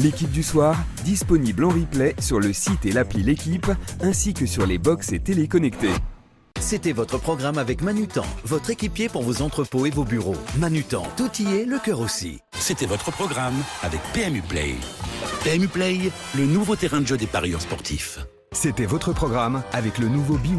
L'équipe du soir, disponible en replay sur le site et l'appli L'équipe, ainsi que sur les box et téléconnectés. C'était votre programme avec Manutan, votre équipier pour vos entrepôts et vos bureaux. Manutan, tout y est, le cœur aussi. C'était votre programme avec PMU Play. PMU Play, le nouveau terrain de jeu des parieurs sportifs. C'était votre programme avec le nouveau